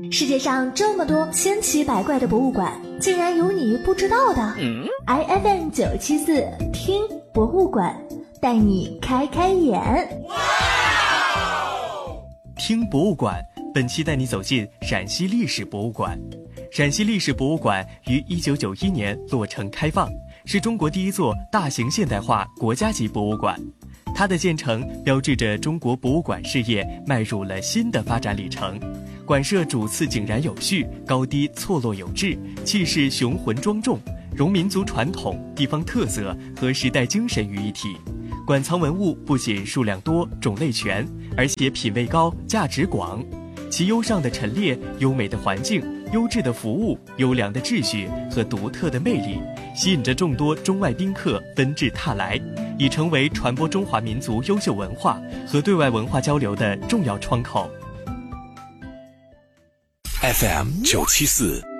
世界上这么多千奇百怪的博物馆，竟然有你不知道的。IFM 974听博物馆，带你开开眼。 听博物馆，本期带你走进陕西历史博物馆。陕西历史博物馆于1991年落成开放，是中国第一座大型现代化国家级博物馆。它的建成标志着中国博物馆事业迈入了新的发展里程。馆舍主次井然有序，高低错落有致，气势雄浑庄重，融民族传统、地方特色和时代精神于一体。馆藏文物不仅数量多、种类全，而且品位高、价值广。其优上的陈列、优美的环境、优质的服务、优良的秩序和独特的魅力，吸引着众多中外宾客纷至沓来，已成为传播中华民族优秀文化和对外文化交流的重要窗口。 FM 974